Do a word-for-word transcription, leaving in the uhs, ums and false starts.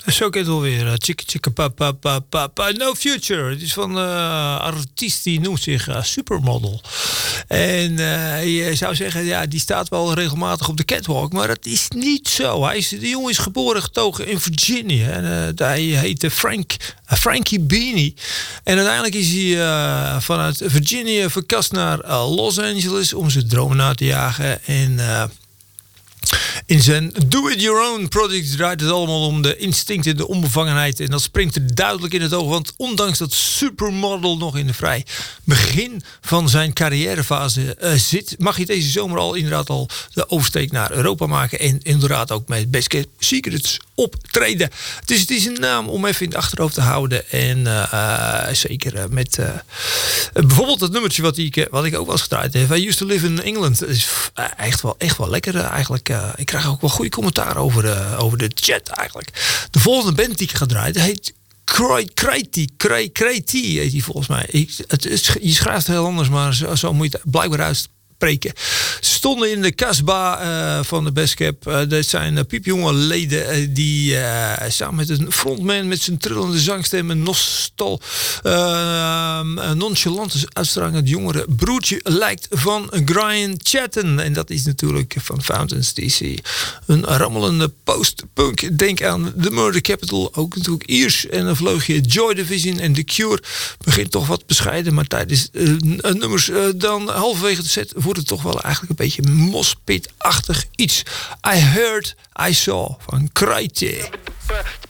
Zo kent het alweer. Chicka chicka pa pa pa pa pa. No Future. Het is van uh, artiest die noemt zich uh, Supermodel. En uh, je zou zeggen, ja, die staat wel regelmatig op de catwalk. Maar dat is niet zo. Hij is, de jongen is geboren getogen in Virginia. En, uh, hij heette Frank, uh, Frankie Beanie. En uiteindelijk is hij uh, vanuit Virginia verkast naar uh, Los Angeles om zijn dromen na te jagen. En... Uh, In zijn Do-It-Your-Own project draait het allemaal om de instinct en de onbevangenheid. En dat springt er duidelijk in het oog. Want ondanks dat Supermodel nog in de vrij begin van zijn carrièrefase uh, zit... mag hij deze zomer al inderdaad al de oversteek naar Europa maken. En inderdaad ook met Best Kept Secrets optreden. Dus het is een naam om even in het achterhoofd te houden. En uh, uh, zeker uh, met uh, bijvoorbeeld dat nummertje wat ik, wat ik ook wel eens gedraaid heb. I used to live in England. Dat is uh, echt, wel, echt wel lekker uh, eigenlijk. Uh, ik krijg ook wel goede commentaar over de, over de chat eigenlijk. De volgende band die ik ga draaien heet Crazy, Crazy heet die volgens mij. Ik, het, het, je schrijft het heel anders, maar zo, zo moet je het blijkbaar uitspreken. Ze stonden in de Casbah uh, van de Best Kept. Uh, dat zijn uh, piepjonge leden uh, die uh, samen met een frontman met zijn trillende zangstem en nostal uh, nonchalante uitstraling het jongere broertje lijkt van Brian Chatton. En dat is natuurlijk van Fountains D C. Een rammelende post-punk. Denk aan The Murder Capital. Ook natuurlijk Iers en een vleugje Joy Division en The Cure. Begint toch wat bescheiden, maar tijdens uh, nummers uh, dan halverwege de set wordt het toch wel eigenlijk een beetje mospit-achtig iets. I heard, I saw van Crazy.